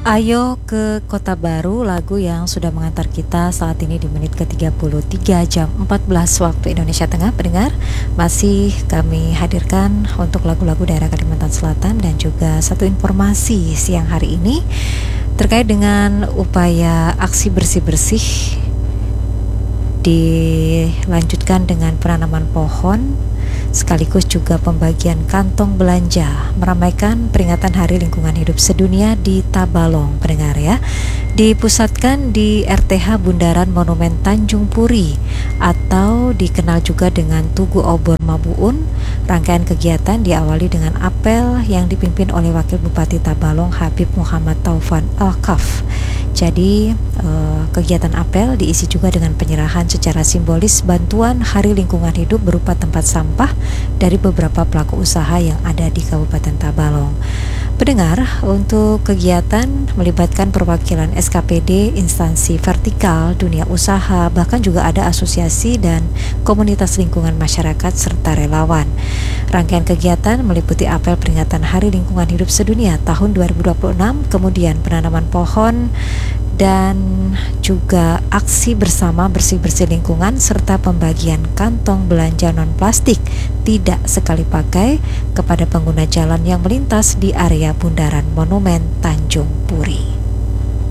Ayo ke Kota Baru, lagu yang sudah mengantar kita saat ini di menit ke-33 jam 14 waktu Indonesia Tengah. Pendengar, masih kami hadirkan untuk lagu-lagu daerah Kalimantan Selatan dan juga satu informasi siang hari ini terkait dengan upaya aksi bersih-bersih dilanjutkan dengan penanaman pohon sekaligus juga pembagian kantong belanja meramaikan peringatan Hari Lingkungan Hidup Sedunia di Tabalong, pendengar ya. Dipusatkan di RTH Bundaran Monumen Tanjung Puri atau dikenal juga dengan Tugu Obor Mabuun. Rangkaian kegiatan diawali dengan apel yang dipimpin oleh Wakil Bupati Tabalong Habib Muhammad Taufan Al-Kaf. Jadi kegiatan apel diisi juga dengan penyerahan secara simbolis bantuan Hari Lingkungan Hidup berupa tempat sampah dari beberapa pelaku usaha yang ada di Kabupaten Tabalong. Pendengar, untuk kegiatan melibatkan perwakilan SKPD, instansi vertikal, dunia usaha, bahkan juga ada asosiasi dan komunitas lingkungan masyarakat serta relawan. Rangkaian kegiatan meliputi apel peringatan Hari Lingkungan Hidup Sedunia tahun 2026, kemudian penanaman pohon dan juga aksi bersama bersih-bersih lingkungan serta pembagian kantong belanja non-plastik tidak sekali pakai kepada pengguna jalan yang melintas di area Bundaran Monumen Tanjung Puri.